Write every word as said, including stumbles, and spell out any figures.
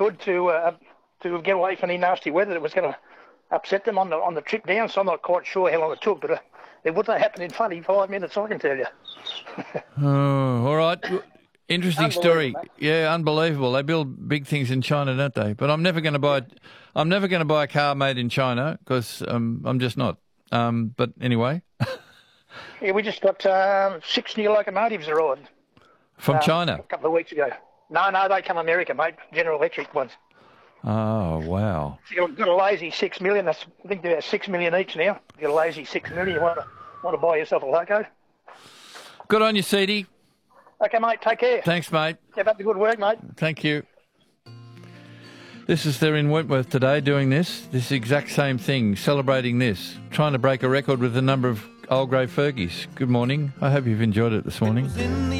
could to uh, to get away from any nasty weather that was going to upset them on the on the trip down. So I'm not quite sure how long it took, but uh, it wouldn't have happened in twenty-five minutes, I can tell you. Oh, all right. Interesting story. Mate. Yeah, unbelievable. They build big things in China, don't they? But I'm never going to buy. I'm never going to buy a car made in China because um, I'm just not. Um, but anyway. Yeah, we just got um, six new locomotives arrived. From um, China? A couple of weeks ago. No, no, they come American, mate. General Electric ones. Oh, wow. So you've got a lazy six million. That's, I think they're six million each now. You've got a lazy six million. You want to, want to buy yourself a loco? Good on you, Seedy. Okay, mate. Take care. Thanks, mate. Keep up the good work, mate. Thank you. This is they're in Wentworth today doing this, this exact same thing, celebrating this, trying to break a record with the number of old grey Fergies. Good morning. I hope you've enjoyed it this morning.